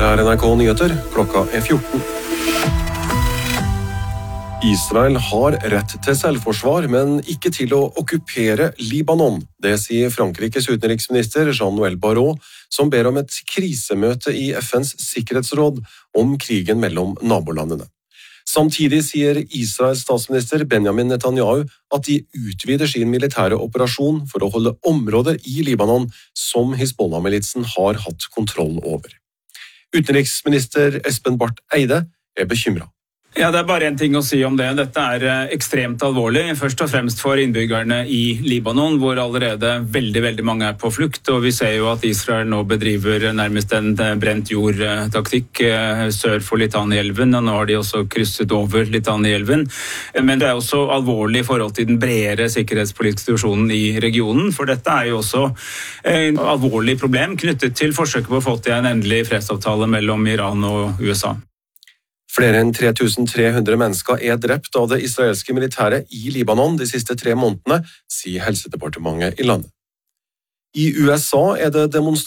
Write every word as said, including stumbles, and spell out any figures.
er N R K Nyheter, klokka er fjorten. Israel har rett til selvforsvar, men ikke til å okkupere Libanon. Det sier Frankrikes utenriksminister Jean-Noël Barrot, som ber om et krisemøte i F N's sikkerhetsråd om krigen mellom nabolandene. Samtidig sier Israels statsminister Benjamin Netanyahu at de utvider sin militære operasjon for å holde områder i Libanon som Hizbollah-militsen har hatt kontroll over. Utenriksminister Espen Barth Eide er bekymret. Ja, det er bare en ting å si om det. Dette er ekstremt alvorlig, først og fremst for innbyggerne i Libanon, hvor allerede veldig, veldig mange er på flukt, og vi ser jo at Israel nå bedriver nærmest en brent jord-taktikk sør for Litani-elven, og nå har de også krysset over Litani-elven. Men det er også alvorlig i forhold til den bredere sikkerhetspolitiske situasjonen i regionen, for dette er jo også en alvorlig problem knyttet til forsøket på å få til en endelig fredsavtale mellom Iran og U S A. Flere enn tre tusen tre hundre mennesker er drept av det israelske militæret i Libanon de siste tre månedene, sier helsedepartementet i landet. I U S A er det demonstrasjoner